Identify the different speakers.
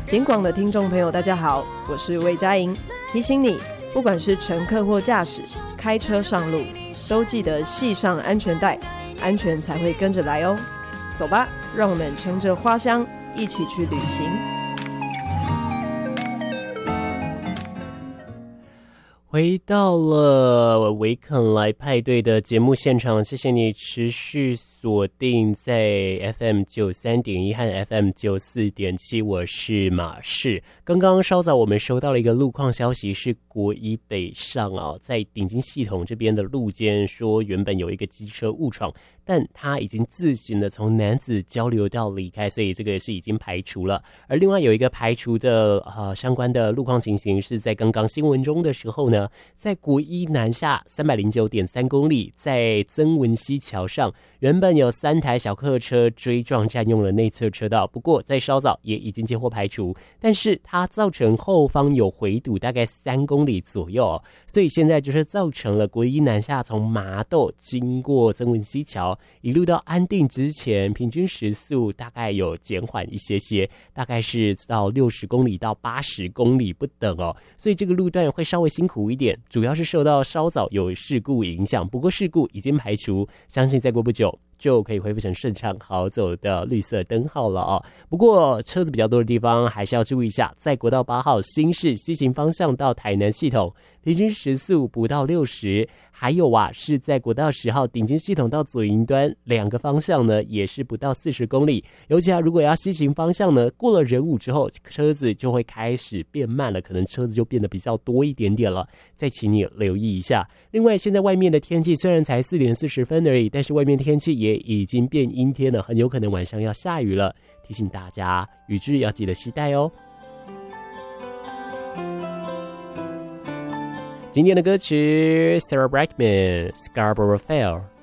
Speaker 1: 警广的听众朋友大家好，我是魏佳莹，提醒你不管是乘客或驾驶，开车上路都记得系上安全带，安全才会跟着来哦。走吧，让我们乘着花香一起去旅行。
Speaker 2: 回到了维肯来派对的节目现场，谢谢你持续锁定在 FM93.1 和 FM94.7， 我是马氏。刚刚稍早我们收到了一个路况消息，是国一北上在鼎金系统这边的路肩说原本有一个机车误闯，但他已经自行的从南子交流道离开，所以这个是已经排除了。而另外有一个排除的相关的路况情形，是在刚刚新闻中的时候呢，在国一南下 309.3 公里，在曾文溪桥上，原本有3台小客车追撞占用了内侧车道，不过在稍早也已经接获排除，但是它造成后方有回堵大概3公里左右所以现在就是造成了国一南下从麻豆经过曾文溪桥一路到安定之前，平均时速大概有减缓一些，大概是到60公里到80公里不等所以这个路段会稍微辛苦一点，主要是受到稍早有事故影响，不过事故已经排除，相信再过不久就可以恢复成顺畅好走的绿色灯号了不过车子比较多的地方还是要注意一下，在国道8号新市西行方向到台南系统，平均时速不到60，还有是在国道10号鼎金系统到左营端2个方向呢，也是不到40公里。尤其如果要西行方向呢，过了仁武之后，车子就会开始变慢了，可能车子就变得比较多一点点了，再请你留意一下。另外，现在外面的天气虽然才4点40分而已，但是外面天气也已经变阴天了，很有可能晚上要下雨了，提醒大家雨具要记得携带哦。今天的歌曲 Sarah Brightman Scarborough Fair。